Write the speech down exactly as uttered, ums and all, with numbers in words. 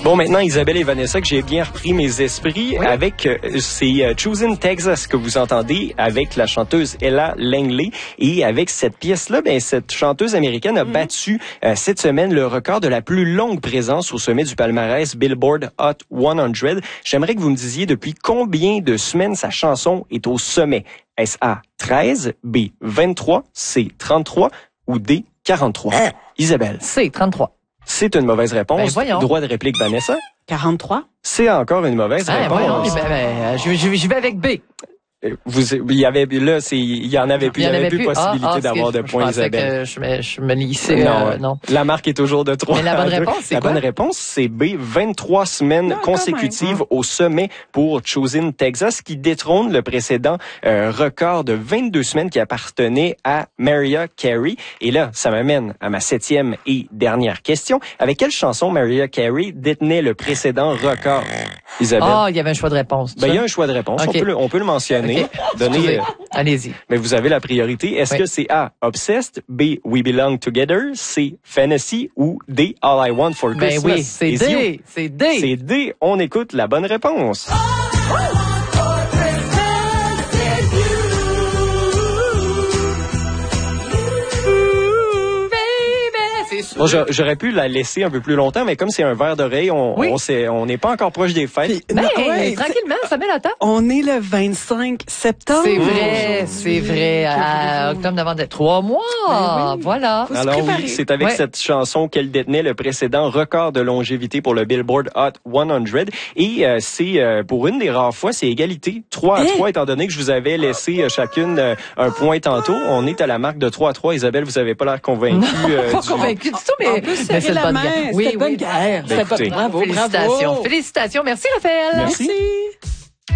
Bon, maintenant, Isabelle et Vanessa, que j'ai bien repris mes esprits oui. avec, euh, c'est euh, Choosing Texas que vous entendez avec la chanteuse Ella Langley. Et avec cette pièce-là, ben, cette chanteuse américaine a mm-hmm. battu euh, cette semaine le record de la plus longue présence au sommet du palmarès Billboard Hot cent. J'aimerais que vous me disiez depuis combien de semaines sa chanson est au sommet. Est-ce A, treize, B, vingt-trois, C, trente-trois ou D, quarante-trois? Euh, Isabelle. C, trente-trois. C'est une mauvaise réponse. Ben Droit de réplique, Vanessa. quarante-trois. C'est encore une mauvaise ah, réponse. Voyons, ben, ben, je, je, je vais avec B. Vous, il y avait là, c'est, il y en avait plus, il y avait plus possibilité ah, ah, d'avoir de points, Isabelle. Que je me, je me lissais. Non, euh, non. La marque est toujours de trois. Mais la bonne réponse, c'est La quoi? bonne réponse, c'est B. vingt-trois semaines non, consécutives même, hein. au sommet pour Choosing Texas, qui détrône le précédent euh, record de vingt-deux semaines qui appartenait à Mariah Carey. Et là, ça m'amène à ma septième et dernière question. Avec quelle chanson Mariah Carey détenait le précédent record? Isabelle. Ah, oh, il y avait un choix de réponse. Ben, il y a un choix de réponse. Okay. On peut le, on peut le mentionner. Okay. Donner, euh, Allez-y. Mais vous avez la priorité. Est-ce oui. que c'est A, Obsessed, B, We Belong Together, C, Fantasy ou D, All I Want for ben Christmas? Oui, c'est D. C'est D. C'est D. On écoute la bonne réponse. Bon, j'aurais pu la laisser un peu plus longtemps, mais comme c'est un verre d'oreille, on oui. on n'est pas encore proche des fêtes. Puis, ben, ouais, tranquillement, ça met la table. On est le vingt-cinq septembre. C'est vrai, c'est vrai. À octobre, novembre, trois mois. Ben oui. Voilà. Faut Alors oui, c'est avec ouais. cette chanson qu'elle détenait le précédent record de longévité pour le Billboard Hot cent. Et euh, c'est euh, pour une des rares fois, c'est égalité. trois à trois, étant donné que je vous avais laissé euh, chacune euh, un point tantôt. On est à la marque de trois à trois. Isabelle, vous avez pas l'air convaincue. Euh, pas du... convaincue du tout. Mais, on peut serrer la main. Oui, C'était oui. bonne guerre. Ben, Bravo, Félicitations. bravo. Félicitations. Merci, Raphaël. Merci. Merci.